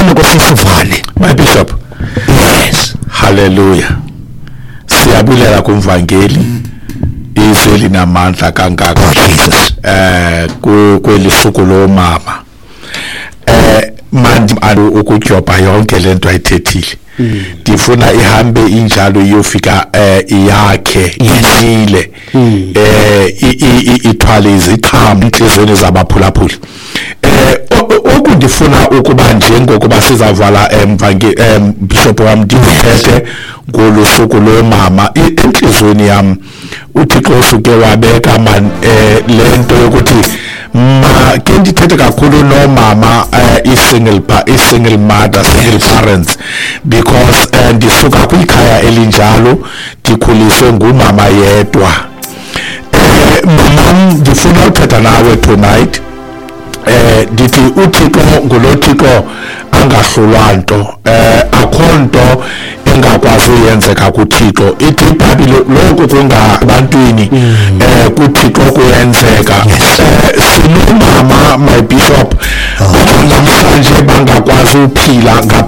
sicela kusisivane. My bishop. Yes. Hallelujah. Siyabulela kumvangeli. Izwi linamandla kangaka Jesus. Kwelisuku lomama. Manje ukujoba yonke lento ayithethile. Ndifuna ihambe injalo iyofika iyakhe inile ithwale iziqhamu inhlizweni zabaphulaphuli. Okundifuna ukuba njengokuba sizavala bishop wami ndiphethe ngolusuku lomama inhlizweni yami uThixo usuke wabeka lento yokuthi ke ndithethe kakhulu nomama i-single mother, single parents, because ndisuka kwikhaya elinjalo ndikhuliswe ngumama yedwa. Mama ndifuna uthetha nawe tonight. Dithi uThixo nguloThixo angahlulwa nto, akho nto engakwazi uyenzeka kuThixo. Ithi iBhayibhile lokho kungabantwini kuThixo kuyenzeka. Sinomama my bishop namhlanje bangakwazi uphila